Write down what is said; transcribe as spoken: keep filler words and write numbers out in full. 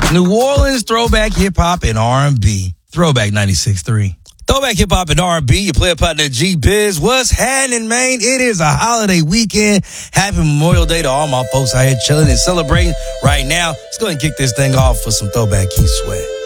New Orleans throwback hip hop and R and B. Throwback ninety-six point three. Throwback hip hop and R and B. Your player partner G Biz. What's happening, man? It is a holiday weekend. Happy Memorial Day to all my folks out here chilling and celebrating right now. Let's go ahead and kick this thing off for some throwback Keith Sweat.